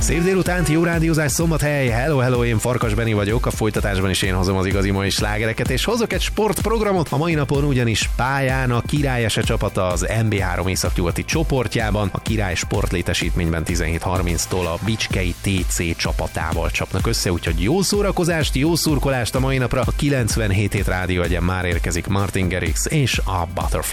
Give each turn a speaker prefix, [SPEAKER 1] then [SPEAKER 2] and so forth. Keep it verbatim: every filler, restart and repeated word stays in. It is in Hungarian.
[SPEAKER 1] Szép délutánt, jó rádiózás, Szombathely, hello, hello, én Farkas Benni vagyok, a folytatásban is én hozom az igazi mai slágereket, és hozok egy sportprogramot, a mai napon ugyanis pályán a Király Ese csapata az en bé három északnyugati csoportjában, a Király sportlétesítményben tizenhét harminctól a Bicskei té cé csapatával csapnak össze, úgyhogy jó szórakozást, jó szurkolást a mai napra, a kilencvenhét hét rádió egyen már érkezik Martin Garrix és a Butterfly.